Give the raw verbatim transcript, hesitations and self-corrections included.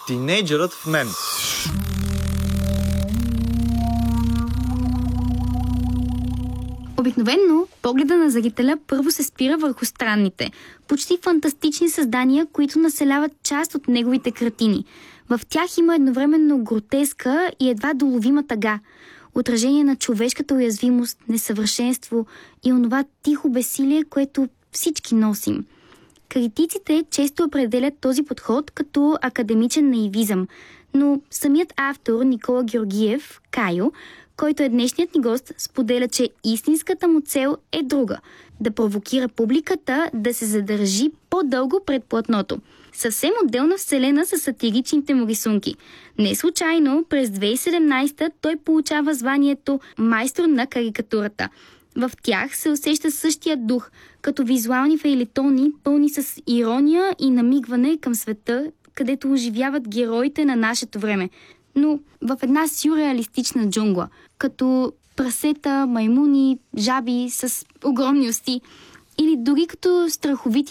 Тинейджърът в мен. Обикновено погледа на зрителя първо се спира върху странните, почти фантастични създания, които населяват част от неговите картини. В тях има едновременно гротеска и едва доловима тъга, отражение на човешката уязвимост, несъвършенство и онова тихо безсилие, което всички носим. Критиците често определят този подход като академичен наивизъм, но самият автор Никола Георгиев, Кайо, който е днешният ни гост, споделя, че истинската му цел е друга – да провокира публиката да се задържи по-дълго пред платното. Съвсем отделна вселена са сатиричните му рисунки. Не случайно през две хиляди и седемнадесета той получава званието майстор на карикатурата. В тях се усеща същия дух, като визуални фейлетони, пълни с ирония и намигване към света, където оживяват героите на нашето време, но в една сюрреалистична джунгла, като прасета, маймуни, жаби с огромни усти или дори като страховити